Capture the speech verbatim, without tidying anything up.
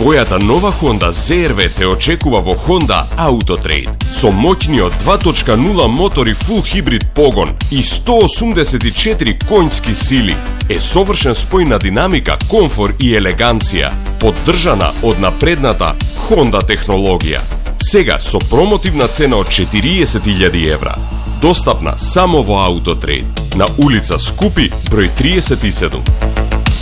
Твојата нова Honda зет ар ви те очекува во Honda Autotrade. Со моќниот два точка нула мотор и фул хибрид погон и сто осумдесет и четири конјски сили е совршен спој на динамика, комфор и елеганција, поддржана од напредната Honda технологија. Сега со промотивна цена од четириесет илјади евра. Достапна само во Autotrade, на улица Скупи, број триесет и седум.